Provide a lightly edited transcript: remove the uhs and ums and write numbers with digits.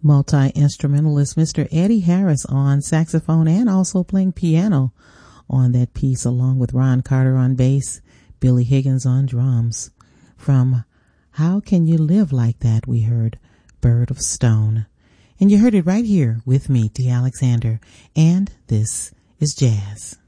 multi-instrumentalist Mr. Eddie Harris on saxophone and also playing piano on that piece, along with Ron Carter on bass, Billy Higgins on drums. From How Can You Live Like That, we heard Bird of Stone. And you heard it right here with me, T. Alexander, and this is Jazz.